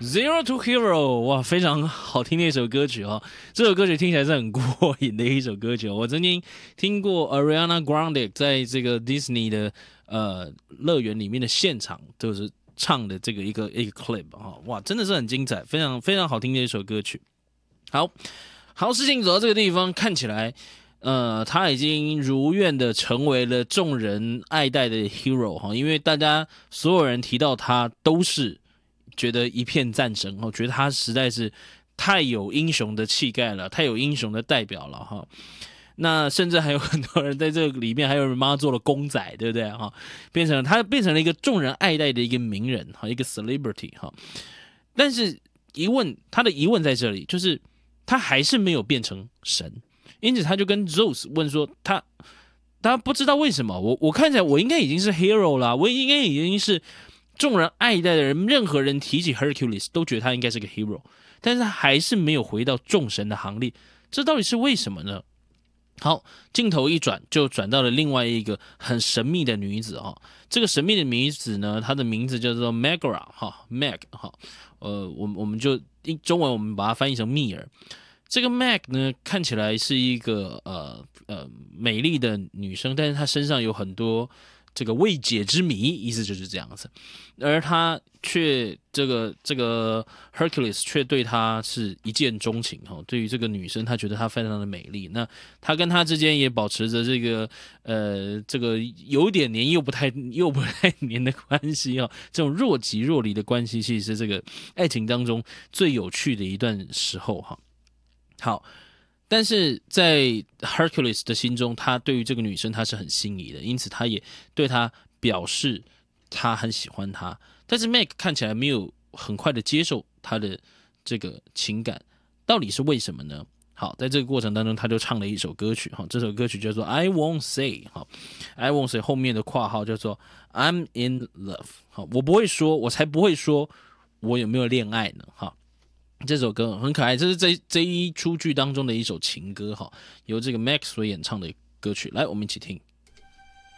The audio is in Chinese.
Zero to Hero，哇，非常好听的一首歌曲哦。这首歌曲听起来是很过瘾的一首歌曲哦。我曾经听过 Ariana Grande 在这个 Disney 的乐园里面的现场，就是唱的这个一个 clip 哈，哇，真的是很精彩，非常非常好听的一首歌曲。好，事情走到这个地方，看起来他已经如愿的成为了众人爱戴的 hero 哈，因为大家所有人提到他都是觉得一片赞声哦，觉得他实在是太有英雄的气概了，太有英雄的代表了哈。那甚至还有很多人在这个里面，还有人帮他做了公仔，对不对哈？他变成了一个众人爱戴的一个名人哈，一个 celebrity 哈。但是他的疑问在这里，就是他还是没有变成神，因此他就跟 Zeus 问说他不知道为什么我看起来我应该已经是 hero 啦，我应该已经是众人爱戴的人，任何人提起 Hercules 都觉得他应该是个 hero， 但是他还是没有回到众神的行列，这到底是为什么呢？好，镜头一转就转到了另外一个很神秘的女子哦。这个神秘的女子呢，她的名字叫做 Megra 哈，Meg 哈，我们就中文我们把它翻译成蜜儿。这个 Meg 呢，看起来是一个美丽的女生，但是她身上有很多这个未解之谜，意思就是这样子。而她却这个 Hercules 却对她是一见钟情哈。对于这个女生，他觉得她非常的美丽。那他跟她之间也保持着这个有点黏又不太黏的关系哈。这种若即若离的关系，其实是这个爱情当中最有趣的一段时候哈。好，但是在 Hercules 的心中，他对于这个女生他是很心仪的，因此他也对她表示他很喜欢她。但是 Meg 看起来没有很快的接受他的这个情感，到底是为什么呢？好，在这个过程当中，他就唱了一首歌曲哈，这首歌曲叫做 I Won't Say 哈，I Won't Say 后面的括号叫做 I'm in love 好，我不会说，我才不会说我有没有恋爱呢哈。这首歌很可爱，这是这一出剧当中的一首情歌哈，由这个 Max 所演唱的歌曲，来我们一起听。